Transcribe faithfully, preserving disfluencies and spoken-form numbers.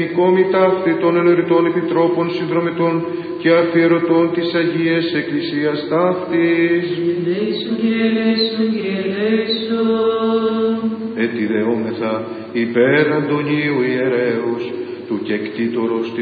Οικόμη ταύτη των ενωριτών επιτρόπων συνδρομητών και αφιερωτών της Αγίας Εκκλησίας ταύτης. Ετιδεόμεθα υπέρ Αντωνίου ιερέως του κεκτήτορος της